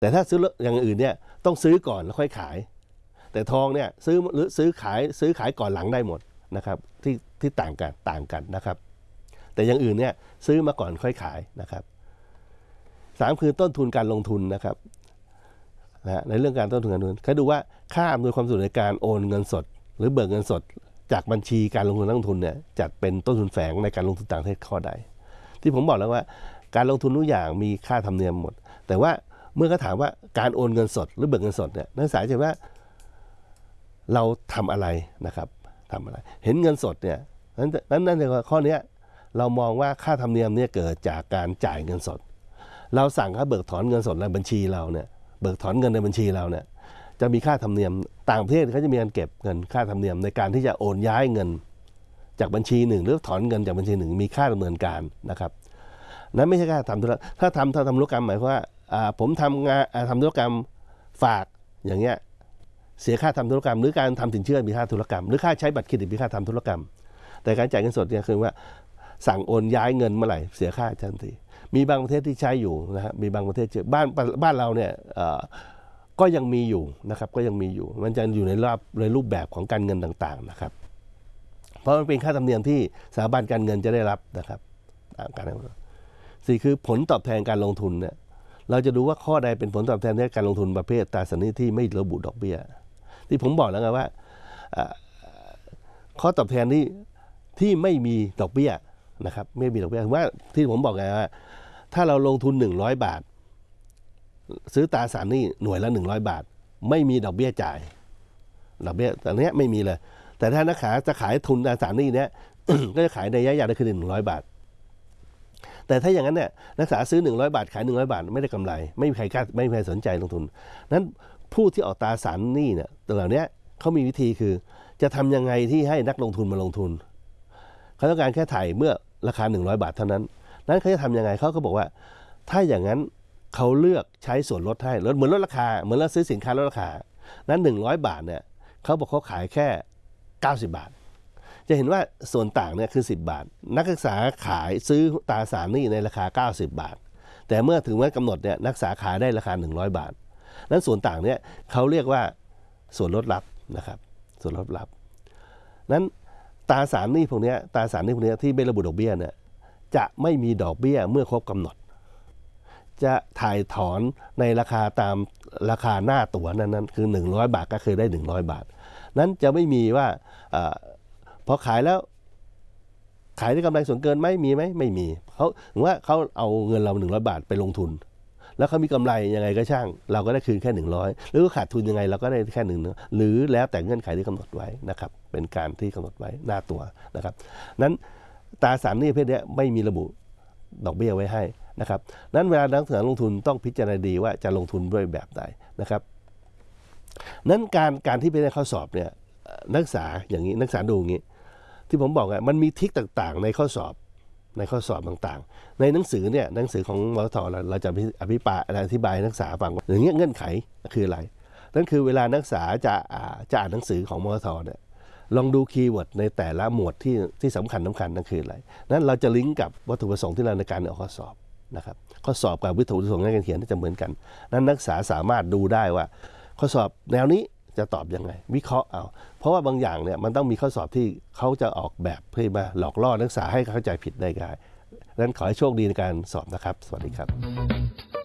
แต่ถ้าซื้ออย่างอื่นเนี่ยต้องซื้อก่อนแล้วค่อยขายแต่ทองเนี่ยซื้อขายก่อนหลังได้หมดนะครับที่ต่างกันนะครับแต่อย่างอื่นเนี่ยซื้อมาก่อนค่อยขายนะครับ3คือต้นทุนการลงทุนนะครับในเรื่องการต้นทุนการลงทุนเขาดูว่าค่าอำนวยความสะดวกในการโอนเงินสดหรือเบิกเงินสดจากบัญชีการลงทุนนักลงทุนเนี่ยจัดเป็นต้นทุนแฝงในการลงทุนต่างประเทศข้อใดที่ผมบอกแล้วว่าการลงทุนทุกอย่างมีค่าธรรมเนียมหมดแต่ว่าเมื่อเขาถามว่าการโอนเงินสดหรือเบิกเงินสดเนี่ยนักศึกษาจะว่าเราทำอะไรนะครับทำอะไรเห็นเงินสดเนี่ยนั่นคือข้อนี้เรามองว่าค่าธรรมเนียมเนี่ยเกิดจากการจ่ายเงินสดเราสั่งเขาเบิกถอนเงินสดในบัญชีเราเนี่ยเบิกถอนเงินในบัญชีเราเนี่ยจะมีค่าธรรมเนียมต่างประเทศเขาจะมีการเก็บเงินค่าธรรมเนียมในการที่จะโอนย้ายเงินจากบัญชีหนึ่งหรือถอนเงินจากบัญชีหนึ่งมีค่าดำเนินการนะครับนั้นไม่ใช่ค่าทำธุรกรรมถ้าทำธุรกรรมหมายความว่าผมทำธุรกรรมฝากอย่างเงี้ยเสียค่าทำธุรกรรมหรือการทำสินเชื่อมีค่าธุรกรรมหรือค่าใช้บัตรเครดิตมีค่าทำธุรกรรมแต่การจ่ายเงินสดเนี่ยคือว่าสั่งโอนย้ายเงินเมื่อไหร่เสียค่าทันทีมีบางประเทศที่ใช้อยู่นะครับมีบางประเทศบ้านเราเนี่ยก็ยังมีอยู่นะครับก็ยังมีอยู่มันจะอยู่ในรูปแบบของการเงินต่างๆนะครับเพราะมันเป็นค่าธรรมเนียมที่สถาบันการเงินจะได้รับนะครับการสี่คือผลตอบแทนการลงทุนเนี่ยเราจะดูว่าข้อใดเป็นผลตอบแทนในการลงทุนประเภทตราสารหนี้ที่ไม่ระบุดอกเบี้ยที่ผมบอกแล้วไงว่าข้อตอบแทนที่ไม่มีดอกเบี้ยนะครับไม่มีดอกเบี้ยว่าที่ผมบอกไงว่าถ้าเราลงทุน100 บาทซื้อตราสารหนี้หน่วยละ100 บาทไม่มีดอกเบี้ยจ่ายดอกเบี้ยตอนนี้ไม่มีเลยแต่ถ้านักขาจะขายทุนตราสารหนี้เนี้ย ก็จะขายในระยะยาวได้คือ100 บาทแต่ถ้าอย่างนั้นเนี่ยนักศึกษาซื้อ100 บาทขาย100 บาทไม่ได้กำไรไม่มีใครกล้าไม่มีใครสนใจลงทุนนั้นผู้ที่ออกตราสารหนี้เนี่ยตัวเหล่านี้เขามีวิธีคือจะทำยังไงที่ให้นักลงทุนมาลงทุนเขาต้องการแค่ถ่ายเมื่อราคา100 บาทเท่านั้นนั้นเขาจะทำยังไงเขาก็บอกว่าถ้าอย่างนั้นเขาเลือกใช้ส่วนลดให้เหมือนลดราคาเหมือนเราซื้อสินค้าลดราคานั้น100 บาทเนี่ยเขาบอกเขาขายแค่90 บาทจะเห็นว่าส่วนต่างเนี่ยคือ10 บาทนักศึกษาขายซื้อตราสารหนี้ในราคา90 บาทแต่เมื่อถึงวันกำหนดเนี่ยนักศึกษาขายได้ราคา100 บาทนั้นส่วนต่างเนี่ยเขาเรียกว่าส่วนลดลับนะครับส่วนลดลับนั้นตราสารหนี้พวกนี้ที่ไม่ระบุดอกเบี้ยเนี่ยจะไม่มีดอกเบี้ยเมื่อครบกำหนดจะถ่ายถอนในราคาตามราคาหน้าตั๋วนั้นคือ100 บาทก็คือได้100 บาทนั้นจะไม่มีว่าพอขายแล้วขายได้กำไรส่วนเกินไหมมีไหมไม่มีเขาหรือว่าเขาเอาเงินเรา100 บาทไปลงทุนแล้วเขามีกำไรยังไงก็ช่างเราก็ได้คืนแค่100หรือขาดทุนยังไงเราก็ได้แค่1หรือแล้วแต่เงื่อนไขที่กำหนดไว้นะครับเป็นการที่กำหนดไว้หน้าตัวนะครับนั้นตราสารหนี้ประเภทนี้ไม่มีระบุดอกเบี้ยไว้ให้นะครับนั้นเวลานักศึกษาลงทุนต้องพิจารณาดีว่าจะลงทุนด้วยแบบใดนะครับนั้นการที่ไปได้ข้อสอบเนี่ยนักศึกษาอย่างนี้นักศึกษาดูอย่างนี้ที่ผมบอกมันมีทริคต่างๆในข้อสอบต่างๆในหนังสือเนี่ยหนังสือของมท.เราจะอธิบายนักศึกษาฟังว่าอย่างเงี้ยเงื่อนไขคืออะไรนั่นคือเวลานักศึกษาจะอ่านหนังสือของมท.เนี่ยลองดูคีย์เวิร์ดในแต่ละหมวดที่สำคัญนั่นคืออะไรนั้นเราจะลิงก์กับวัตถุประสงค์ที่เราในการออกข้อสอบนะครับข้อสอบกับวัตถุประสงค์ในการเขียนจะเหมือนกันนั้นนักศึกษาสามารถดูได้ว่าข้อสอบแนวนี้จะตอบยังไงวิเคราะห์เอาเพราะว่าบางอย่างเนี่ยมันต้องมีข้อสอบที่เขาจะออกแบบเพื่อมาหลอกล่อนักศึกษาให้เข้าใจผิดได้ง่ายดังนั้นขอให้โชคดีในการสอบนะครับสวัสดีครับ